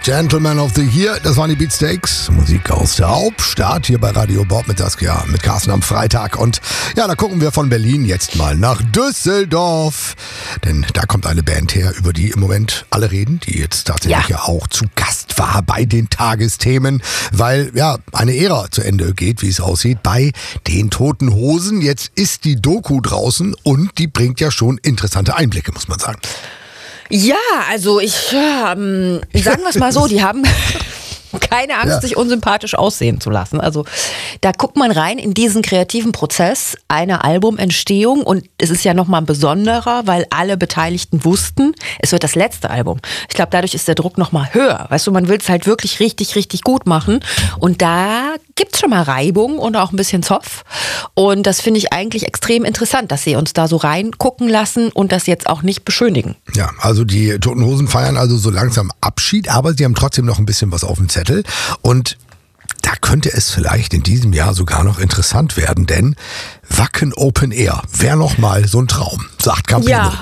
Gentleman of the Year, das waren die Beatsteaks. Musik aus der Hauptstadt hier bei Radio Bob mit Saskia, mit Carsten am Freitag. Und ja, da gucken wir von Berlin jetzt mal nach Düsseldorf. Denn da kommt eine Band her, über die im Moment alle reden, die jetzt tatsächlich ja auch zu Gast war bei den Tagesthemen, weil ja eine Ära zu Ende geht, wie es aussieht, bei den Toten Hosen. Jetzt ist die Doku draußen und die bringt ja schon interessante Einblicke, muss man sagen. Ja, also sagen wir es mal so, die haben keine Angst, sich unsympathisch aussehen zu lassen. Also da guckt man rein in diesen kreativen Prozess einer Albumentstehung und es ist ja nochmal ein besonderer, weil alle Beteiligten wussten, es wird das letzte Album. Ich glaube, dadurch ist der Druck nochmal höher. Weißt du, man will es halt wirklich richtig, richtig gut machen und da gibt's schon mal Reibung und auch ein bisschen Zoff und das finde ich eigentlich extrem interessant, dass sie uns da so reingucken lassen und das jetzt auch nicht beschönigen. Ja, also die Toten Hosen feiern also so langsam Abschied, aber sie haben trotzdem noch ein bisschen was auf dem Zettel. Und da könnte es vielleicht in diesem Jahr sogar noch interessant werden, denn Wacken Open Air wäre noch mal so ein Traum, sagt Campino. Ja,